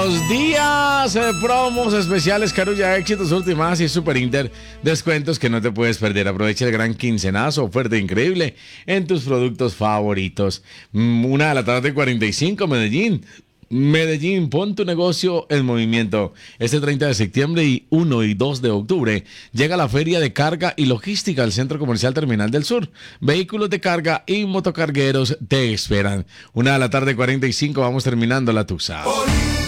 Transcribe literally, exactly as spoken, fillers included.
Buenos días, eh, promos especiales, Carulla, éxitos, últimas y Super Inter, descuentos que no te puedes perder. Aprovecha el gran quincenazo, oferta increíble en tus productos favoritos. Mm, Una de la tarde, cuarenta y cinco, Medellín. Medellín, pon tu negocio en movimiento. Este treinta de septiembre y uno y dos de octubre llega la Feria de Carga y Logística al Centro Comercial Terminal del Sur. Vehículos de carga y motocargueros te esperan. Una de la tarde, cuarenta y cinco, vamos terminando la tusa.